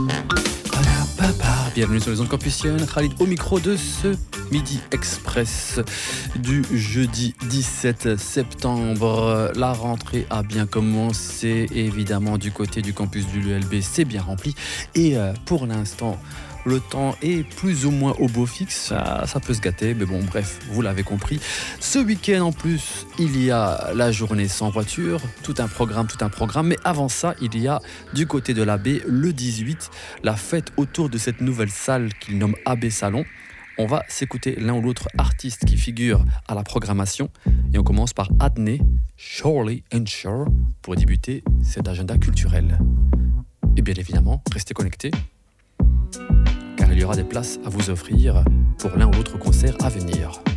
Bienvenue sur les ondes campusiennes, Khalid au micro de ce Midi Express du jeudi 17 septembre. La rentrée a bien commencé, évidemment du côté du campus de l'ULB, c'est bien rempli. Et pour l'instant, le temps est plus ou moins au beau fixe, ça peut se gâter, mais bon bref, vous l'avez compris. Ce week-end en plus, il y a la journée sans voiture, tout un programme, mais avant ça, il y a du côté de la baie, le 18, la fête autour de cette nouvelle salle qu'il nomme AB Salon. On va s'écouter l'un ou l'autre artiste qui figure à la programmation et on commence par Adney, Surely and Sure, pour débuter cet agenda culturel. Et bien évidemment, restez connectés, car il y aura des places à vous offrir pour l'un ou l'autre concert à venir.